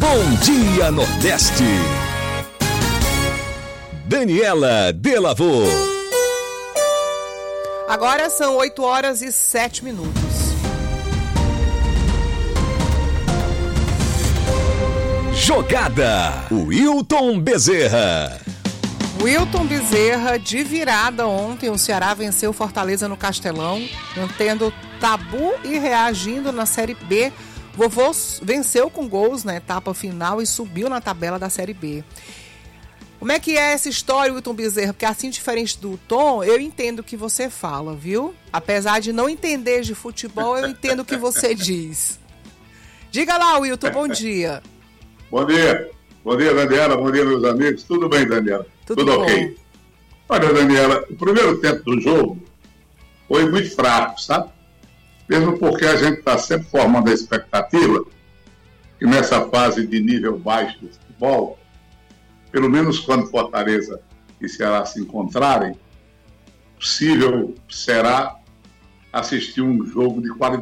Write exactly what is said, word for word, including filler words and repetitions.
Bom Dia Nordeste. Daniela Delavô. Agora são oito horas e sete minutos. Jogada. Wilton Bezerra. Wilton Bezerra, de virada ontem, o Ceará venceu Fortaleza no Castelão, mantendo tabu e reagindo na Série B. Vovô venceu com gols na etapa final e subiu na tabela da Série B. Como é que é essa história, Wilton Bezerra? Porque assim, diferente do Tom, eu entendo o que você fala, viu? Apesar de não entender de futebol, eu entendo o que você diz. Diga lá, Wilton, bom dia. Bom dia. Bom dia, Daniela. Bom dia, meus amigos. Tudo bem, Daniela? Tudo, Tudo bom. ok. Olha, Daniela, o primeiro tempo do jogo foi muito fraco, sabe? Mesmo porque a gente está sempre formando a expectativa que nessa fase de nível baixo do futebol, pelo menos quando Fortaleza e Ceará se encontrarem, possível será assistir um jogo de qualidade.